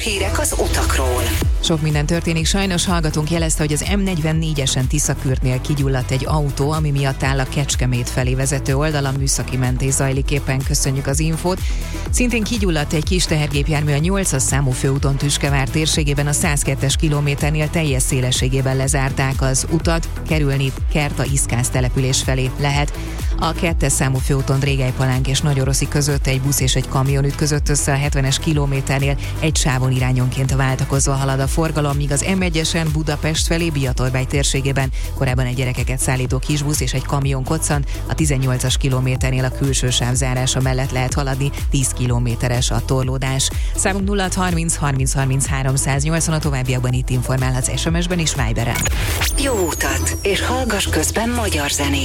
hírek az utakról. Sok minden történik, sajnos hallgatónk jelezte, hogy az M44-esen Tiszakürtnél kigyulladt egy autó, ami miatt áll a Kecskemét felé vezető oldala, műszaki mentés zajlik éppen, köszönjük az infót. Szintén kigyulladt egy kis tehergépjármű a 8-as számú főúton Tüskevár térségében, a 102-es kilométernél teljes szélességében lezárták az utat, kerülni Kerta-Iszkász település felé lehet. A 2-es számú főúton Drégelypalánk és Nagyoroszi között egy busz és egy kamion ütközött össze a 70-es kilométernél, egy sávon irányonként váltakozva halad a forgalom, míg az M1-esen Budapest felé Biatorbágy térségében korábban egy gyerekeket szállító kisbusz és egy kamion koccant, a 18-as kilométernél a külső sáv zárása mellett lehet haladni, 10 kilométeres a torlódás. Számunk 0630 30 33 180, a továbbiakban itt informálhatsz SMS-ben és Viberen. Jó utat, és hallgass közben magyar zenét.